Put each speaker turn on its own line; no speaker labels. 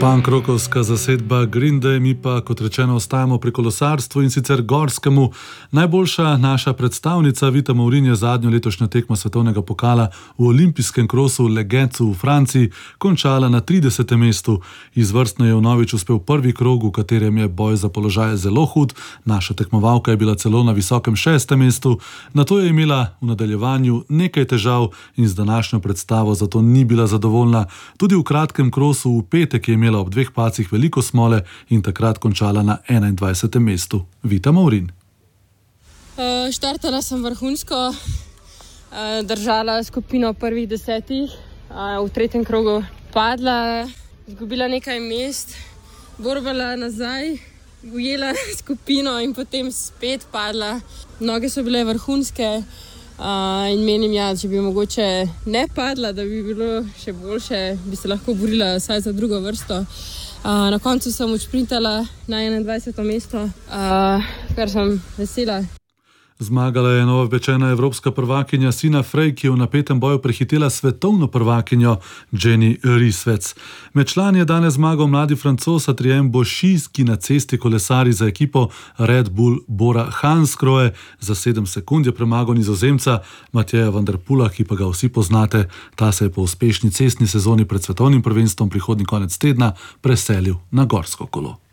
Punkrokovska zasedba Green Day, mi pa, kot rečeno, ostajamo pri kolesarstvu in sicer gorskemu. Najboljša naša predstavnica Vita Maurin je zadnjo letošnjo tekmo svetovnega pokala v olimpijskem krosu Le Getzu v Franciji končala na 30. mestu. Izvrstno je vnovič uspel prvi krog, v katerem je boj za položaj zelo hud. Naša tekmovalka je bila celo na visokem 6. mestu, nato je imela v nadaljevanju nekaj težav in z današnjo predstavo zato ni bila zadovoljna. Tudi v kratkem krosu v petek je imela ob dveh pacih veliko smole in takrat končala na 21. mestu. Vita Maurin.
Štartala sem vrhunsko, držala skupino prvih 10, v tretjem krogu padla, izgubila nekaj mest, borbala nazaj, ujela skupino in potem spet padla. Noge so bile vrhunske in menim, če bi mogoče ne padla, da bi bilo še boljše, bi se lahko borila vsaj za drugo vrsto. Na koncu sem odšprintala na 21. mesto, kar sem vesela.
Zmagala je novopečena evropska prvakinja Sina Frey, ki je v napetem boju prehitela svetovno prvakinjo Jenny Rissvec. Med člani je danes zmagal mladi Francoz Adrien Bauchy, ki na cesti kolesari za ekipo Red Bull Bora Hansgrohe. Za 7 sekund je premagal Nizozemca Matjeja van der Poela, ki pa ga vsi poznate. Ta se je po uspešni cestni sezoni pred svetovnim prvenstvom prihodnji konec tedna preselil na gorsko kolo.